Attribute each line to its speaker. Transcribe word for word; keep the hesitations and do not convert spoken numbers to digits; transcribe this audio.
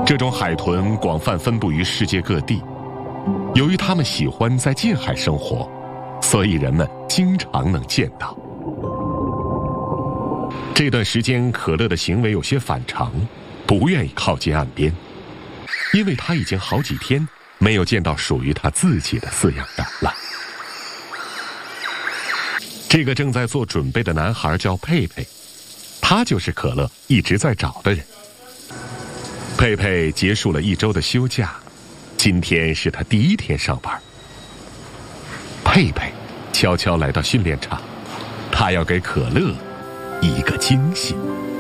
Speaker 1: 这种海豚广泛分布于世界各地，由于它们喜欢在近海生活，所以人们经常能见到。这段时间，可乐的行为有些反常，不愿意靠近岸边，因为他已经好几天没有见到属于他自己的饲养员了。这个正在做准备的男孩叫佩佩，他就是可乐一直在找的人。佩佩结束了一周的休假，今天是他第一天上班。佩佩悄悄来到训练场，他要给可乐一个惊喜。